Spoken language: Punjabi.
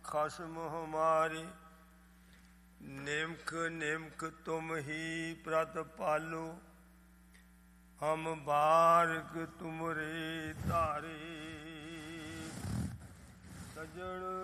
खसम हमारे। निमक निमक तुम ही प्रतिपालो, हम बारक तुमरे तारे। सजण